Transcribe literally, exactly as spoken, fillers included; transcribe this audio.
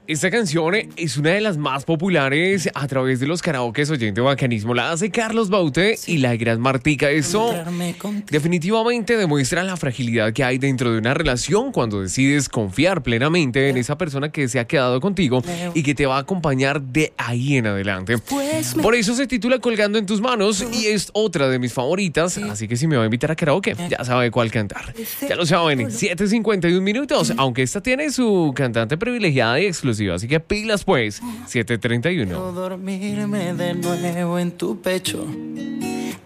Esta canción es una de las más populares a través de los karaokes oyente bacanismo. La hace Carlos Baute y la gran Martica. Eso definitivamente demuestra la fragilidad que hay dentro de una relación cuando decides confiar plenamente en esa persona que se ha quedado contigo y que te va a acompañar de ahí en adelante. Por eso se titula Colgando en tus manos y es otra de mis favoritas. Así que si me va a invitar a karaoke, ya sabe cuál cantar. Ya lo saben, siete cincuenta y uno minutos. Aunque esta tiene su cantante privilegiada y exclusiva. Así que pilas pues, siete treinta y uno. Dormirme de nuevo en tu pecho.